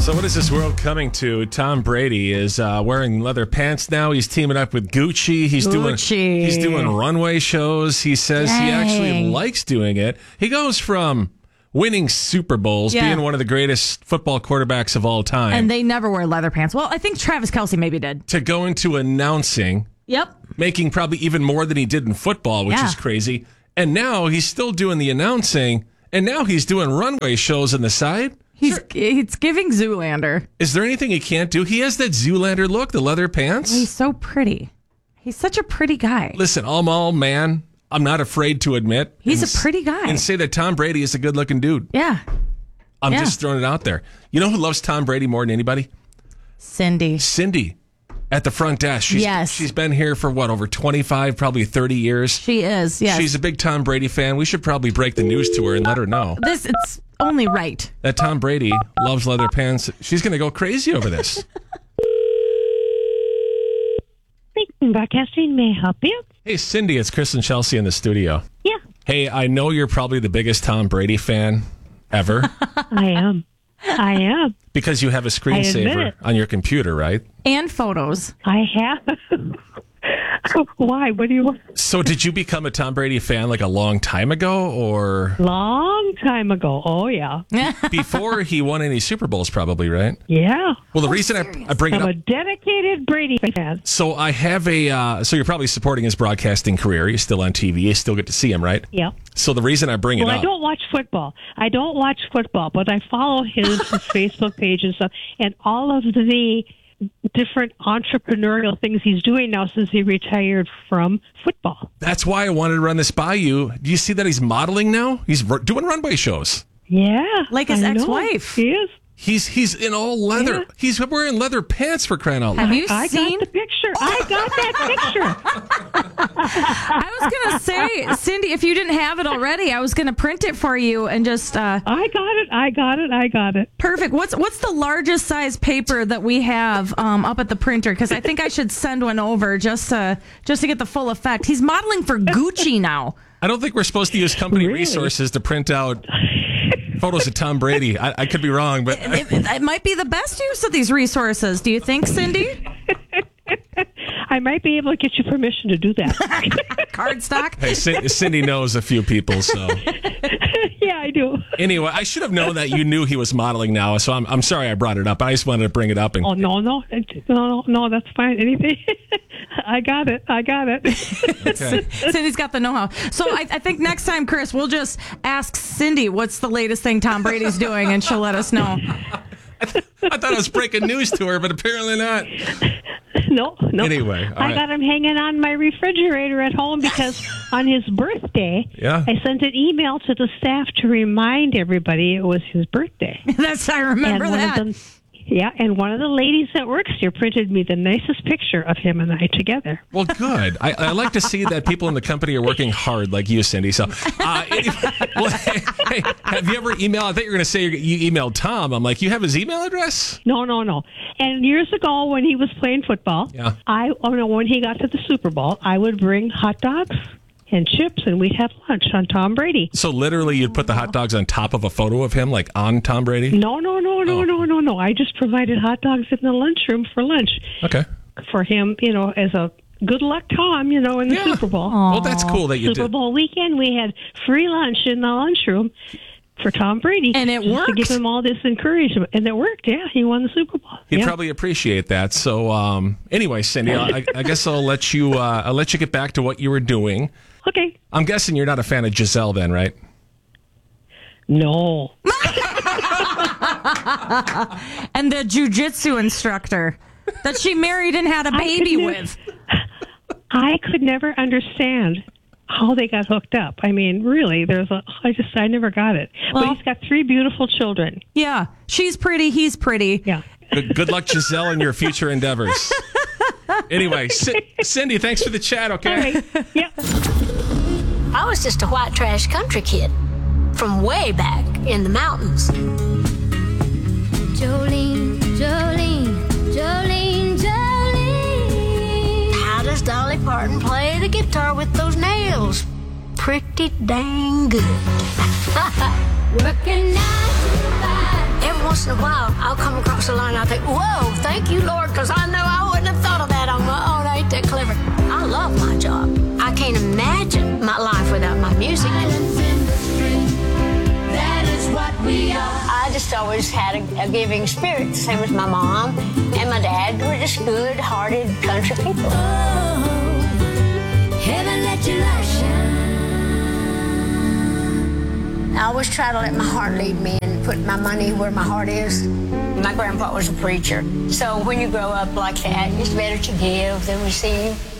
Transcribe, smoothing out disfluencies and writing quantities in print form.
So what is this world coming to? Tom Brady is wearing leather pants now. He's teaming up with Gucci. He's doing runway shows. He says he actually likes doing it. He goes from winning Super Bowls, being one of the greatest football quarterbacks of all time. And they never wear leather pants. Well, I think Travis Kelce maybe did. To go into announcing. Yep. Making probably even more than he did in football, which is crazy. And now he's still doing the announcing. And now he's doing runway shows on the side. It's giving Zoolander. Is there anything he can't do? He has that Zoolander look, the leather pants. He's so pretty. He's such a pretty guy. Listen, I'm not afraid to admit. He's a pretty guy. And say that Tom Brady is a good-looking dude. Yeah. I'm just throwing it out there. You know who loves Tom Brady more than anybody? Cindy. At the front desk. She's been here for over 25, probably 30 years. She is, yes. She's a big Tom Brady fan. We should probably break the news to her and let her know. It's only right. That Tom Brady loves leather pants. She's going to go crazy over this. Broadcasting, may I help you? Hey, Cindy, it's Chris and Chelsea in the studio. Yeah. Hey, I know you're probably the biggest Tom Brady fan ever. I am. Because you have a screensaver on your computer, right? And photos. I have. Why? What do you want? So did you become a Tom Brady fan like a long time ago or? Long time ago. Oh, yeah. Before he won any Super Bowls, probably, right? Yeah. Well, the reason I bring it up. I'm a dedicated Brady fan. So I have so you're probably supporting his broadcasting career. He's still on TV. You still get to see him, right? Yeah. So the reason I bring it up. I don't watch football. But I follow his Facebook page and stuff. And all of the different entrepreneurial things he's doing now since he retired from football. That's why I wanted to run this by you. Do you see that he's modeling now? He's doing runway shows. Yeah. Like his ex-wife. He is. He's in all leather. Yeah. He's wearing leather pants for crying out loud. Have you seen? I got the picture. I got that picture. I was going to say, Cindy, if you didn't have it already, I was going to print it for you and just... I got it. Perfect. What's the largest size paper that we have up at the printer? Because I think I should send one over just to get the full effect. He's modeling for Gucci now. I don't think we're supposed to use company resources to print out photos of Tom Brady. I could be wrong, but it might be the best use of these resources. Do you think, Cindy? I might be able to get you permission to do that. Cardstock? Hey, Cindy knows a few people, so. Yeah, I do. Anyway, I should have known that you knew he was modeling now, so I'm sorry I brought it up. I just wanted to bring it up. Oh, no, that's fine. Anything. I got it. Okay. Cindy's got the know-how. So I think next time, Chris, we'll just ask Cindy what's the latest thing Tom Brady's doing, and she'll let us know. I thought I was breaking news to her, but apparently not. No. Anyway, I got him hanging on my refrigerator at home because on his birthday, I sent an email to the staff to remind everybody it was his birthday. I remember that. And one of the ladies that works here printed me the nicest picture of him and I together. Well, good. I like to see that people in the company are working hard like you, Cindy. So, hey, have you ever emailed? I thought you were going to say you emailed Tom. I'm like, you have his email address? No. And years ago when he was playing football, when he got to the Super Bowl, I would bring hot dogs and chips, and we'd have lunch on Tom Brady. So literally you'd put the hot dogs on top of a photo of him, like on Tom Brady? No. I just provided hot dogs in the lunchroom for lunch. Okay. For him, as a good luck Tom, in the Super Bowl. Well, that's cool that you did. Super Bowl weekend, we had free lunch in the lunchroom for Tom Brady. And it worked. To give him all this encouragement. And it worked, he won the Super Bowl. He'd probably appreciate that. So anyway, Cindy, I guess I'll let you get back to what you were doing. Okay. I'm guessing you're not a fan of Giselle then, right? No. And the jiu-jitsu instructor that she married and had a baby with. I could never understand how they got hooked up. I mean, really, I never got it. Well, but he's got 3 beautiful children. Yeah. She's pretty. He's pretty. Yeah. Good luck, Giselle, in your future endeavors. Anyway, Cindy, thanks for the chat, okay? All right. Yep. I was just a white trash country kid from way back in the mountains. Jolene, Jolene, Jolene, Jolene. How does Dolly Parton play the guitar with those nails? Pretty dang good. Working 9 to 5. Every once in a while, I'll come across a line and I'll think, whoa, thank you, Lord, because I know I wouldn't have thought of that on my own. Ain't that clever? I love my job. I can't imagine my life without my music. That is what we are. I just always had a giving spirit, same as my mom and my dad were just good-hearted country people. Oh, heaven let your light shine. I always try to let my heart lead me and put my money where my heart is. My grandpa was a preacher, so when you grow up like that, it's better to give than receive.